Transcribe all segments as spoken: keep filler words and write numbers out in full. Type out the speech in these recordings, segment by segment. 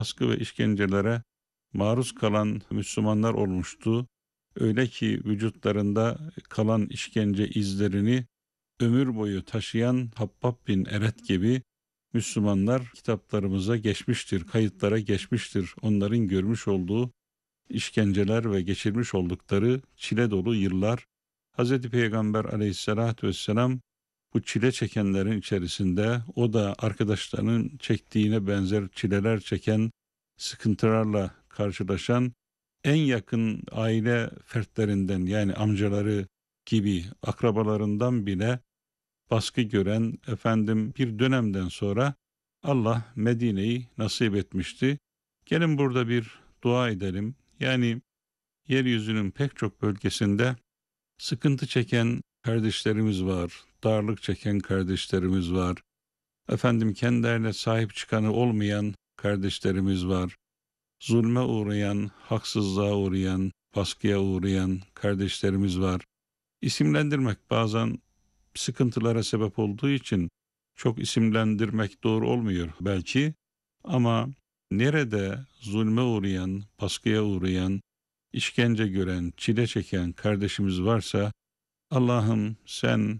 baskı ve işkencelere maruz kalan Müslümanlar olmuştu. Öyle ki vücutlarında kalan işkence izlerini ömür boyu taşıyan Habbab bin Eret gibi Müslümanlar kitaplarımıza geçmiştir, kayıtlara geçmiştir. Onların görmüş olduğu işkenceler ve geçirmiş oldukları çile dolu yıllar. Hz. Peygamber aleyhissalatü vesselam bu çile çekenlerin içerisinde o da arkadaşlarının çektiğine benzer çileler çeken, sıkıntılarla karşılaşan en yakın aile fertlerinden yani amcaları gibi akrabalarından bile baskı gören efendim bir dönemden sonra Allah Medine'yi nasip etmişti. Gelin burada bir dua edelim. Yani yeryüzünün pek çok bölgesinde sıkıntı çeken kardeşlerimiz var, darlık çeken kardeşlerimiz var. Efendim kendilerine sahip çıkanı olmayan kardeşlerimiz var. Zulme uğrayan, haksızlığa uğrayan, baskıya uğrayan kardeşlerimiz var. İsimlendirmek bazen sıkıntılara sebep olduğu için çok isimlendirmek doğru olmuyor belki. Ama nerede zulme uğrayan, baskıya uğrayan, işkence gören, çile çeken kardeşimiz varsa Allah'ım sen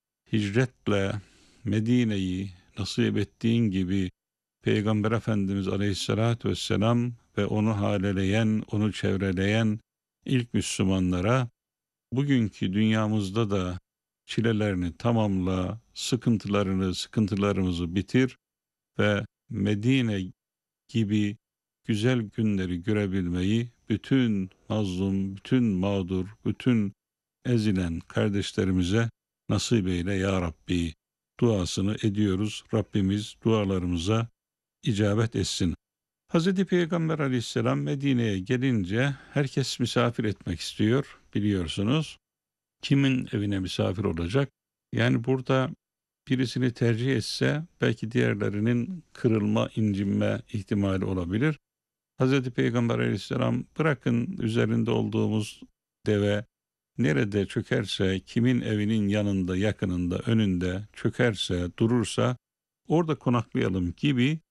hicretle Medine'yi nasip ettiğin gibi Peygamber Efendimiz Aleyhisselatü Vesselam ve onu haleleyen, onu çevreleyen ilk Müslümanlara bugünkü dünyamızda da çilelerini tamamla, sıkıntılarını, sıkıntılarımızı bitir ve Medine gibi güzel günleri görebilmeyi bütün mazlum, bütün mağdur, bütün ezilen kardeşlerimize nasip eyle ya Rabbi duasını ediyoruz. Rabbimiz dualarımıza icabet etsin. Hazreti Peygamber aleyhisselam Medine'ye gelince herkes misafir etmek istiyor biliyorsunuz. Kimin evine misafir olacak? Yani burada birisini tercih etse belki diğerlerinin kırılma, incinme ihtimali olabilir. Hazreti Peygamber aleyhisselam bırakın üzerinde olduğumuz deve nerede çökerse, kimin evinin yanında, yakınında, önünde çökerse, durursa orada konaklayalım gibi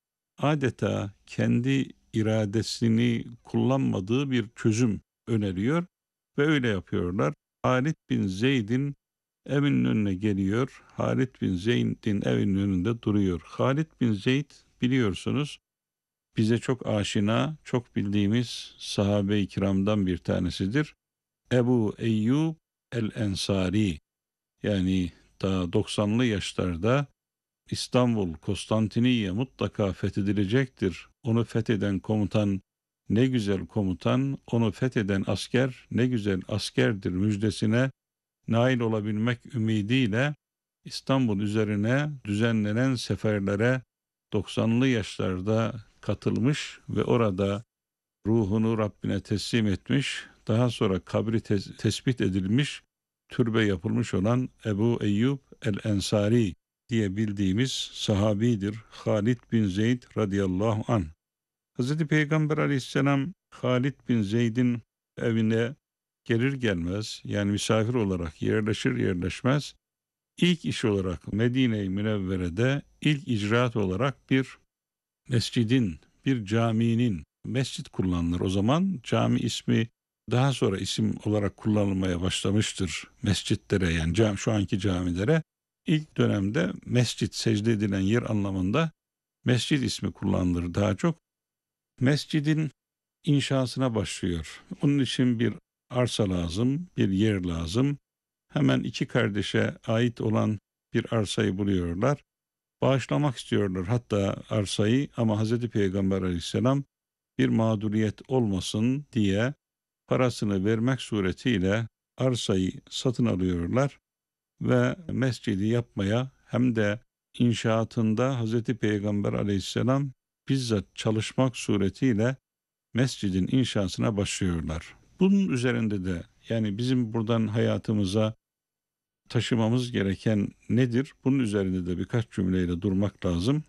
adeta kendi iradesini kullanmadığı bir çözüm öneriyor ve öyle yapıyorlar. Halid bin Zeyd'in evinin önüne geliyor. Halid bin Zeyd'in evinin önünde duruyor. Halid bin Zeyd biliyorsunuz bize çok aşina, çok bildiğimiz sahabe-i kiramdan bir tanesidir. Ebu Eyyub el-Ensari yani daha doksanlı yaşlarda İstanbul, Konstantiniye mutlaka fethedilecektir. Onu fetheden komutan ne güzel komutan, onu fetheden asker ne güzel askerdir müjdesine nail olabilmek ümidiyle İstanbul üzerine düzenlenen seferlere doksanlı yaşlarda katılmış ve orada ruhunu Rabbine teslim etmiş, daha sonra kabri tes- tespit edilmiş, türbe yapılmış olan Ebu Eyyub el-Ensari diye bildiğimiz sahabidir. Halid bin Zeyd radıyallahu an. Hazreti Peygamber aleyhisselam Halid bin Zeyd'in evine gelir gelmez yani misafir olarak yerleşir yerleşmez ilk iş olarak Medine-i Münevvere'de ilk icraat olarak bir mescidin, bir caminin, mescit kullanılır o zaman. Cami ismi daha sonra isim olarak kullanılmaya başlamıştır mescitlere yani cam, şu anki camilere. İlk dönemde mescit, secde edilen yer anlamında mescid ismi kullanılır daha çok. Mescidin inşasına başlıyor. Onun için bir arsa lazım, bir yer lazım. Hemen iki kardeşe ait olan bir arsayı buluyorlar. Bağışlamak istiyorlar hatta arsayı ama Hazreti Peygamber aleyhisselam bir mağduriyet olmasın diye parasını vermek suretiyle arsayı satın alıyorlar ve mescidi yapmaya hem de inşaatında Hazreti Peygamber aleyhisselam bizzat çalışmak suretiyle mescidin inşasına başlıyorlar. Bunun üzerinde de yani bizim buradan hayatımıza taşımamız gereken nedir? Bunun üzerinde de birkaç cümleyle durmak lazım.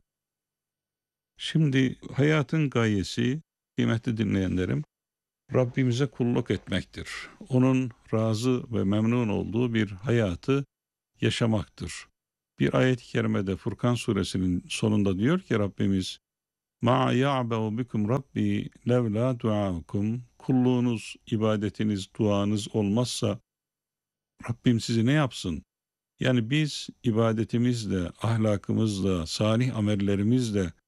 Şimdi hayatın gayesi kıymetli dinleyenlerim Rabbimize kulluk etmektir. Onun razı ve memnun olduğu bir hayatı yaşamaktır. Bir ayet-i kerimede Furkan suresinin sonunda diyor ki Rabbimiz Ma ya'ba'u bikum Rabbi levla duaukum. Kulluğunuz, ibadetiniz, duanız olmazsa Rabbim sizi ne yapsın? Yani biz ibadetimizle, ahlakımızla, salih amellerimizle